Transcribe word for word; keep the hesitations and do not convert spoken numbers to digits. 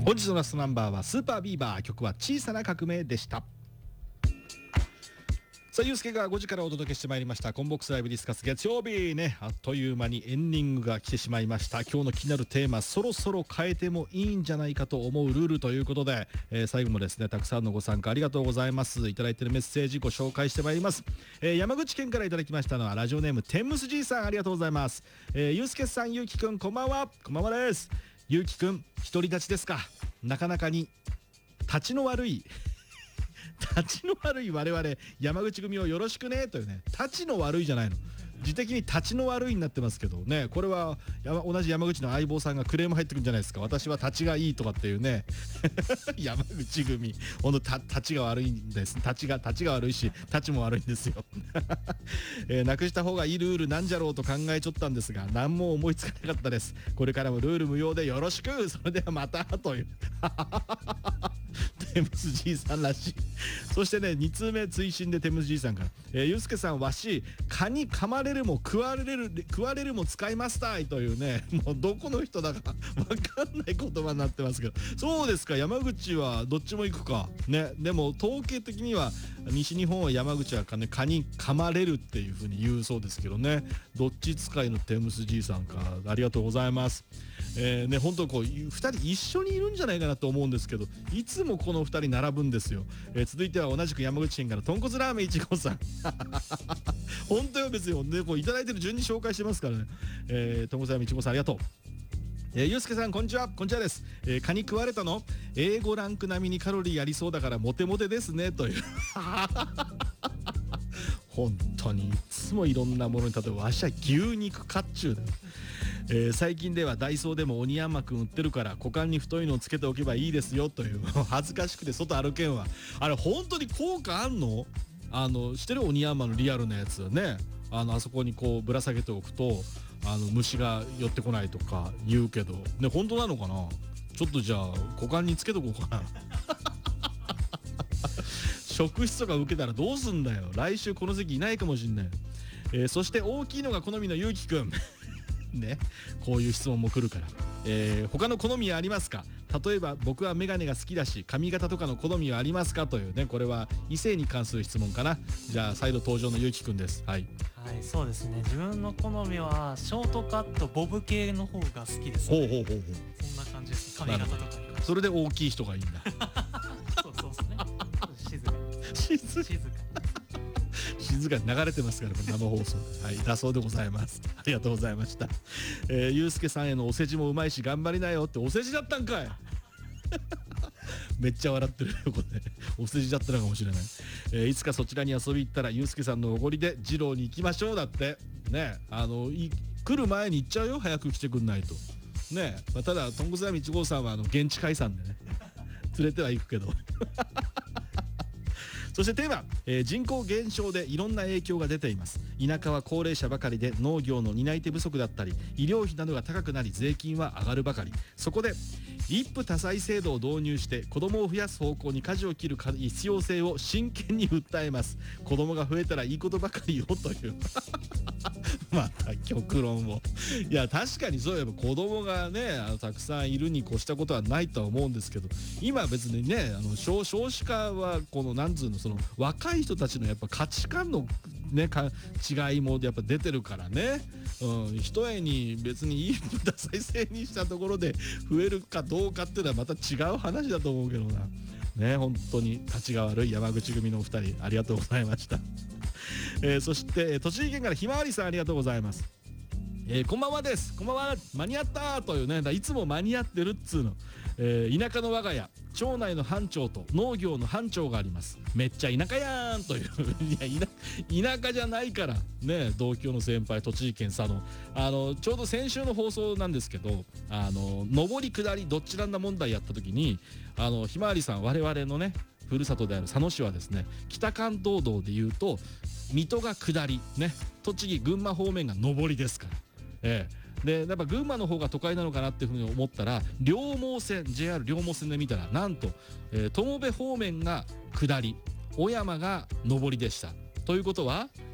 本日のラストナンバーはスーパービーバー、曲は小さな革命でした。さあ、ゆうすけがごじからお届けしてまいりましたコンボックスライブディスカス月曜日ね、あっという間にエンディングが来てしまいました。今日の気になるテーマ、そろそろ変えてもいいんじゃないかと思うルールということで、えー、最後もですねたくさんのご参加ありがとうございます。いただいているメッセージご紹介してまいります。えー、山口県からいただきましたのはラジオネームテンムスじいさん、ありがとうございます。えー、ゆうすけさん、ゆうきくん、こんばんは。こんばんはです。ゆうきくん、独り立ちですか。なかなかに立ちの悪い立ちの悪い我々山口組をよろしくねというね、立ちの悪いじゃないの、自的に立ちの悪いになってますけどね、これは同じ山口の相棒さんがクレーム入ってくるんじゃないですか。私は立ちがいいとかっていうね山口組ほんと立ちが悪いんです。立ちが立ちが悪いし立ちも悪いんですよ、えー、なくした方がいいルールなんじゃろうと考えちゃったんですが何も思いつかなかったです。これからもルール無用でよろしく。それではまたというテムスじいさんらしい。そしてねに通目追伸でテムスじいさんから、えー、ゆうすけさん、わし蚊に噛まれるも食われる食われるも使いますたいというね、もうどこの人だか分かんない言葉になってますけど、そうですか、山口はどっちも行くかね。でも統計的には西日本は山口は蚊、ね、蚊に噛まれるっていう風に言うそうですけどね。どっち使いのテムスじいさんか、ありがとうございます。えー、ね本当こうふたり一緒にいるんじゃないかなと思うんですけど、いつもこのふたり並ぶんですよ。えー、続いては同じく山口県から豚骨ラーメンいちごさん本当よ、別にねこういただいてる順に紹介してますからね。えー、豚骨ラーメンいちごさん、ありがとう。えー、ゆうすけさん、こんにちは。こんにちはです。えー、蚊に食われたの エーご ランク並みにカロリーありそうだからモテモテですねという本当にいつもいろんなものに、例えばわしは牛肉かっちゅうだよ。えー、最近ではダイソーでも鬼山くん売ってるから股間に太いのをつけておけばいいですよという恥ずかしくて外歩けんわ。あれ本当に効果あんの？あのしてる鬼山のリアルなやつはね、あのあそこにこうぶら下げておくとあの虫が寄ってこないとか言うけどね、本当なのかな。ちょっとじゃあ股間につけとこうかな職質とか受けたらどうすんだよ。来週この席いないかもしんない。えー、そして大きいのが好みのゆうきくんね、こういう質問も来るから、えー、他の好みはありますか。例えば僕はメガネが好きだし髪型とかの好みはありますかというね、これは異性に関する質問かな。じゃあ再度登場のゆうきくんです。はい、 はい、そうですね。自分の好みはショートカットボブ系の方が好きですね。 ほうほうほうほう。 そんな感じです。髪型とかに。 それで大きい人がいいんだそうそうですね。静かに静か静かに静かに流れてますから生放送で、はい、だそうでございます。ありがとうございました。えー、ゆうすけさんへのお世辞もうまいし頑張りなよって。お世辞だったんかいめっちゃ笑ってるよこれお世辞だったのかもしれない。えー、いつかそちらに遊び行ったらゆうすけさんのおごりで二郎に行きましょうだってね。あのい来る前に行っちゃうよ、早く来てくんないとね。まあ、ただ豚骨ラーメンいち号さんはあの現地解散でね連れては行くけどそしてテーマ、えー、人口減少でいろんな影響が出ています。田舎は高齢者ばかりで農業の担い手不足だったり医療費などが高くなり税金は上がるばかり。そこで一夫多妻制度を導入して子供を増やす方向に舵を切る必要性を真剣に訴えます。子供が増えたらいいことばかりよというまた極論を。いや確かにそういえば子供がねあのたくさんいるに越したことはないとは思うんですけど、今別にねあの 少, 少子化はこのなんつうのその若い人たちのやっぱ価値観のねか違いもやっぱ出てるからね。うん、ひとえに別に一夫多妻制にしたところで増えるかどうかっていうのはまた違う話だと思うけどな。ね、本当に立ちが悪い山口組のお二人ありがとうございました。えー、そして栃木県からひまわりさんありがとうございます。えー、こんばんはです。こんばんは。間に合ったというね、だいつも間に合ってるっつうの。えー、田舎の我が家町内の班長と農業の班長があります。めっちゃ田舎やんといういや田舎じゃないからね。同郷の先輩栃木県佐野、あのちょうど先週の放送なんですけど、あの上り下りどっちなんだ問題やった時にあのひまわりさん、我々のねふるさとである佐野市はですね、北関東道でいうと水戸が下りね、栃木群馬方面が上りですから。ええ、でやっぱ群馬の方が都会なのかなっていうふうに思ったら両毛線 ジェイアール 両毛線で見たらなんと、えー、友部方面が下り、小山が上りでした。ということは